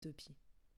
utopie.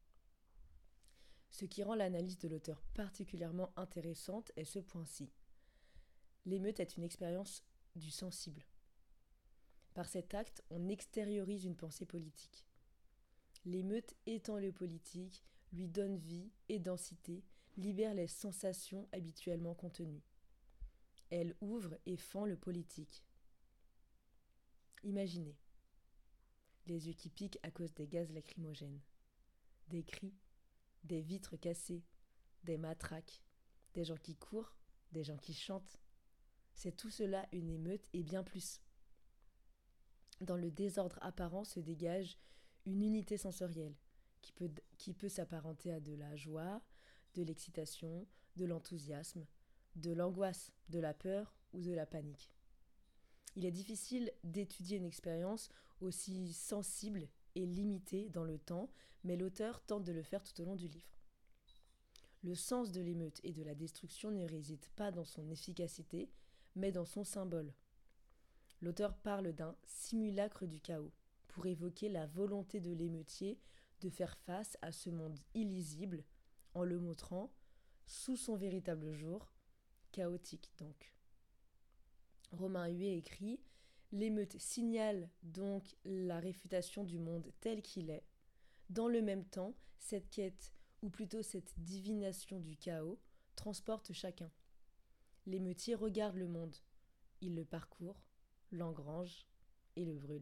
Ce qui rend l'analyse de l'auteur particulièrement intéressante est ce point-ci. L'émeute est une expérience du sensible. Par cet acte, on extériorise une pensée politique. L'émeute étend le politique, lui donne vie et densité, libère les sensations habituellement contenues. Elle ouvre et fend le politique. Imaginez les yeux qui piquent à cause des gaz lacrymogènes, des cris, des vitres cassées, des matraques, des gens qui courent, des gens qui chantent. C'est tout cela une émeute et bien plus. Dans le désordre apparent se dégage une unité sensorielle qui peut s'apparenter à de la joie, de l'excitation, de l'enthousiasme, de l'angoisse, de la peur ou de la panique. Il est difficile d'étudier une expérience aussi sensible et limitée dans le temps, mais l'auteur tente de le faire tout au long du livre. Le sens de l'émeute et de la destruction ne réside pas dans son efficacité, mais dans son symbole. L'auteur parle d'un simulacre du chaos, pour évoquer la volonté de l'émeutier de faire face à ce monde illisible, en le montrant, sous son véritable jour, chaotique donc. Romain Huet écrit « L'émeute signale donc la réfutation du monde tel qu'il est. Dans le même temps, cette quête, ou plutôt cette divination du chaos, transporte chacun. L'émeutier regarde le monde, il le parcourt, l'engrange et le brûle. »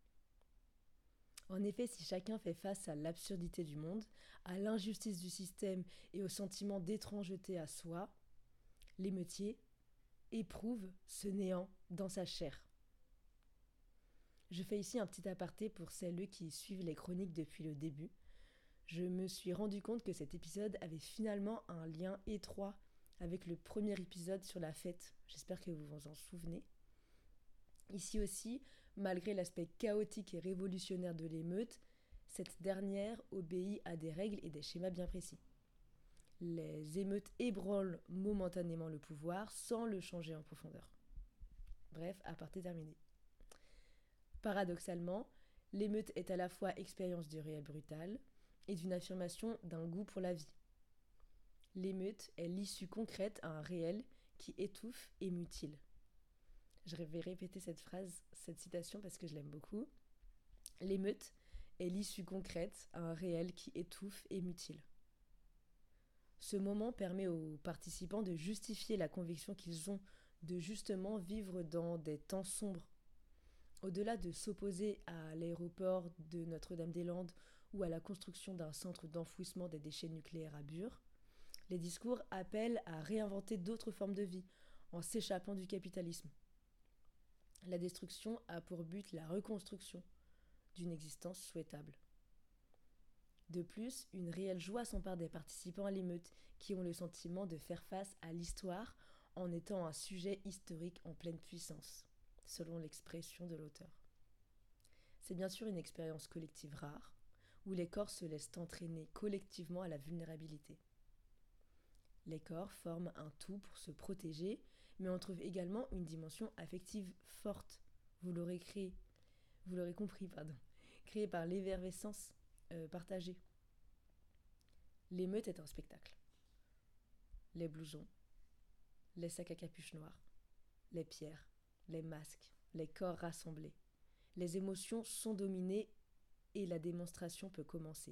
En effet, si chacun fait face à l'absurdité du monde, à l'injustice du système et au sentiment d'étrangeté à soi, l'émeutier éprouve ce néant dans sa chair. Je fais ici un petit aparté pour celles qui suivent les chroniques depuis le début. Je me suis rendu compte que cet épisode avait finalement un lien étroit avec le premier épisode sur la fête. J'espère que vous vous en souvenez. Ici aussi, malgré l'aspect chaotique et révolutionnaire de l'émeute, cette dernière obéit à des règles et des schémas bien précis. Les émeutes ébranlent momentanément le pouvoir sans le changer en profondeur. Bref, aparté terminé. Paradoxalement, l'émeute est à la fois expérience du réel brutal et d'une affirmation d'un goût pour la vie. L'émeute est l'issue concrète à un réel qui étouffe et mutile. Je vais répéter cette citation parce que je l'aime beaucoup. L'émeute est l'issue concrète à un réel qui étouffe et mutile. Ce moment permet aux participants de justifier la conviction qu'ils ont de justement vivre dans des temps sombres. Au-delà de s'opposer à l'aéroport de Notre-Dame-des-Landes ou à la construction d'un centre d'enfouissement des déchets nucléaires à Bure, les discours appellent à réinventer d'autres formes de vie en s'échappant du capitalisme. La destruction a pour but la reconstruction d'une existence souhaitable. De plus, une réelle joie s'empare des participants à l'émeute qui ont le sentiment de faire face à l'histoire en étant un sujet historique en pleine puissance, selon l'expression de l'auteur. C'est bien sûr une expérience collective rare, où les corps se laissent entraîner collectivement à la vulnérabilité. Les corps forment un tout pour se protéger, mais on trouve également une dimension affective forte. Vous l'aurez compris, créée par l'effervescence partagée. L'émeute est un spectacle. Les blousons, les sacs à capuche noire, les pierres, les masques, les corps rassemblés. Les émotions sont dominées et la démonstration peut commencer.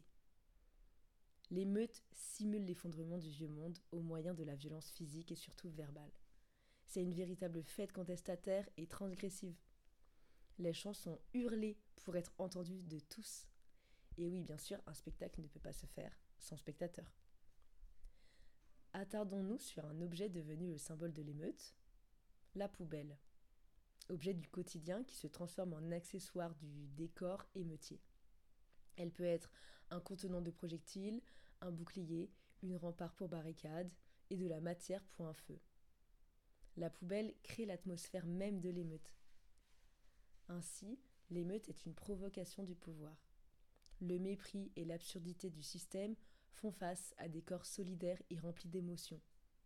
L'émeute simule l'effondrement du vieux monde au moyen de la violence physique et surtout verbale. C'est une véritable fête contestataire et transgressive. Les chants sont hurlés pour être entendus de tous. Et oui, bien sûr, un spectacle ne peut pas se faire sans spectateur. Attardons-nous sur un objet devenu le symbole de l'émeute, la poubelle. Objet du quotidien qui se transforme en accessoire du décor émeutier. Elle peut être un contenant de projectiles, un bouclier, une rempart pour barricade et de la matière pour un feu. La poubelle crée l'atmosphère même de l'émeute. Ainsi, l'émeute est une provocation du pouvoir. Le mépris et l'absurdité du système font face à des corps solidaires et remplis d'émotions.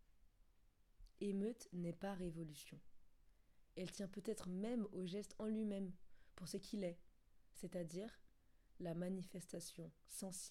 Émeute n'est pas révolution. Elle tient peut-être même au geste en lui-même, pour ce qu'il est, c'est-à-dire la manifestation sensible